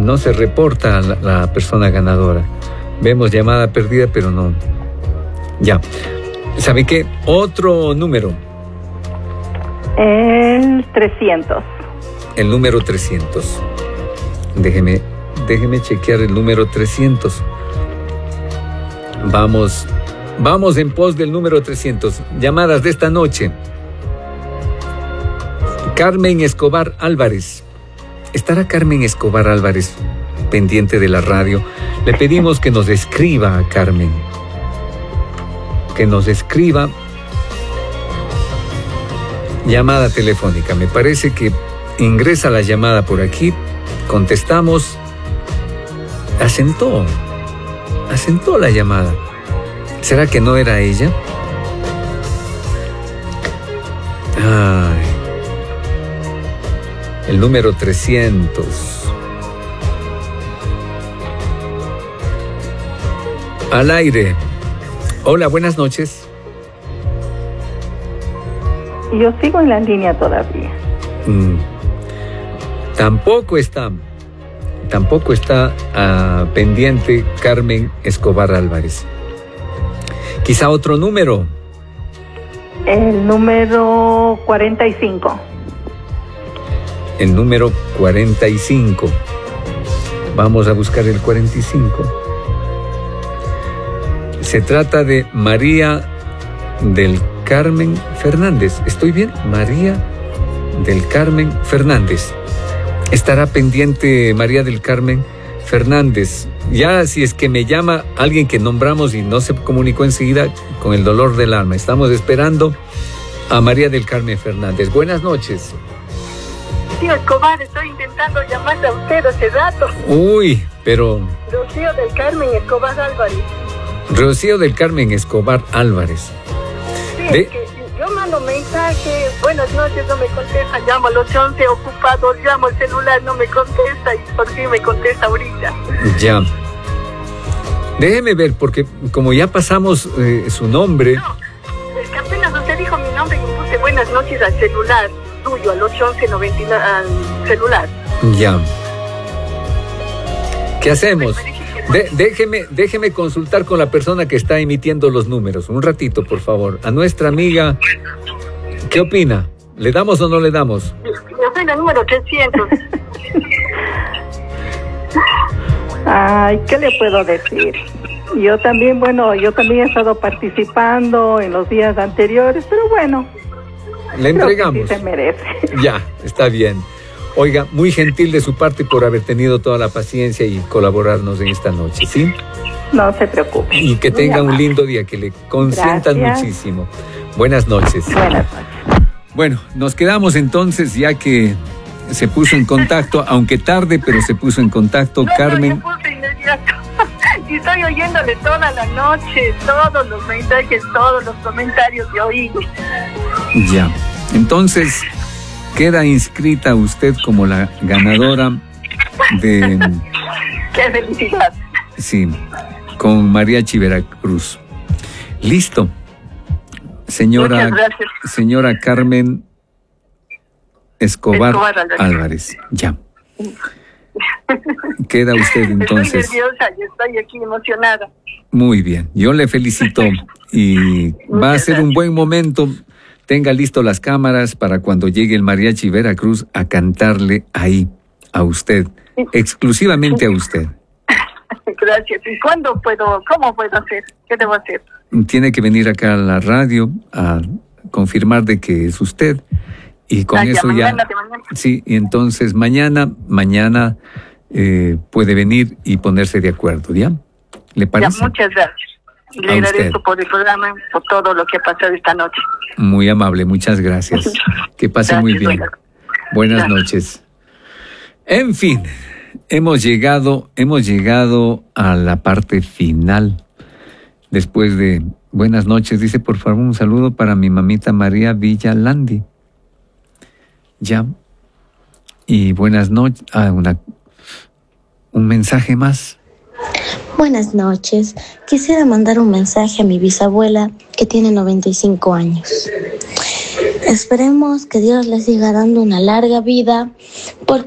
no se reporta a la persona ganadora. Vemos llamada perdida, pero no. Ya. ¿Sabe qué? Otro número. El 300. El número 300. Déjeme chequear el número 300. Vamos en pos del número 300. Llamadas de esta noche. Carmen Escobar Álvarez. ¿Estará Carmen Escobar Álvarez pendiente de la radio? Le pedimos que nos escriba a Carmen. Que nos escriba. Llamada telefónica. Me parece que ingresa la llamada por aquí. Contestamos. Asentó la llamada. ¿Será que no era ella? Ay. El número 300. Al aire. Hola, buenas noches. Yo sigo en la línea todavía. Tampoco está pendiente Carmen Escobar Álvarez. Quizá otro número. El número 45. El número 45. Vamos a buscar el 45. Se trata de María del Carmen Fernández. ¿Estoy bien? María del Carmen Fernández. ¿Estará pendiente María del Carmen Fernández? Ya si es que me llama alguien que nombramos y no se comunicó enseguida, con el dolor del alma. Estamos esperando a María del Carmen Fernández. Buenas noches. Tío Escobar, estoy intentando llamarle a usted hace rato. Uy, pero... Rocío del Carmen Escobar Álvarez. Rocío del Carmen Escobar Álvarez. Sí, es que yo mando mensaje, buenas noches, no me contesta, llamo a los 11 ocupados, llamo al celular, no me contesta, y por fin me contesta ahorita. Ya. Déjeme ver, porque como ya pasamos su nombre... No, es que apenas usted dijo mi nombre y me puse buenas noches al celular tuyo, al 811-99, al celular. Ya. ¿Qué hacemos? Déjeme consultar con la persona que está emitiendo los números. Un ratito, por favor. A nuestra amiga, ¿qué opina? ¿Le damos o no le damos? Yo soy la número 300. Ay, ¿qué le puedo decir? Yo también he estado participando en los días anteriores, pero bueno. Le entregamos. Creo que sí se merece. Ya, está bien. Oiga, muy gentil de su parte por haber tenido toda la paciencia y colaborarnos en esta noche, ¿sí? No se preocupe. Y que tenga un lindo día, que le consientan muchísimo. Buenas noches. Buenas noches. Bueno, nos quedamos entonces, ya que se puso en contacto, aunque tarde, pero se puso en contacto, Carmen. No, se puso inmediato. Y estoy oyéndole toda la noche, todos los mensajes, todos los comentarios de oí. Ya, entonces... Queda inscrita usted como la ganadora de... ¡Qué felicidad! Sí, con Mariachi Veracruz. Listo. Señora Carmen Escobar Álvarez. Ya. Queda usted entonces... Estoy nerviosa y estoy aquí emocionada. Muy bien, yo le felicito y va a ser un buen momento. Tenga listo las cámaras para cuando llegue el Mariachi Veracruz a cantarle ahí, a usted, exclusivamente a usted. Gracias. ¿Y cómo puedo hacer? ¿Qué debo hacer? Tiene que venir acá a la radio a confirmar de que es usted y con eso ya... Mañana. Sí, y entonces mañana puede venir y ponerse de acuerdo, ¿ya? ¿Le parece? Ya, muchas gracias. Le agradezco por el programa, por todo lo que ha pasado esta noche. Muy amable, muchas gracias. Que pase muy bien. Buenas noches. En fin, hemos llegado a la parte final. Después de buenas noches, dice por favor un saludo para mi mamita María Villalandi. Ya. Y buenas noches. Un mensaje más. Buenas noches. Quisiera mandar un mensaje a mi bisabuela que tiene 95 años. Esperemos que Dios le siga dando una larga vida, porque